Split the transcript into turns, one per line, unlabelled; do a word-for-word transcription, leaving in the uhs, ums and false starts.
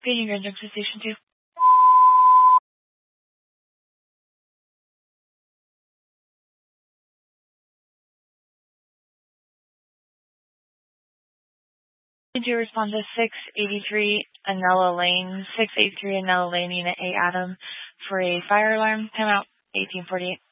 Paging Grand Junction Station two. Did you respond to six eighty-three Anella Lane, six eighty-three Anella Lane, Unit A, Adam, for a fire alarm? Timeout eighteen forty-eight.